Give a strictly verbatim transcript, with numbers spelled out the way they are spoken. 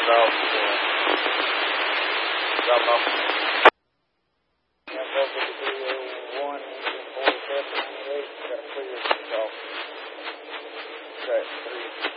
it off. Drop it off. Yeah, go for the D A one, forty-seven, ninety-eight. Got to clear this off. Track three.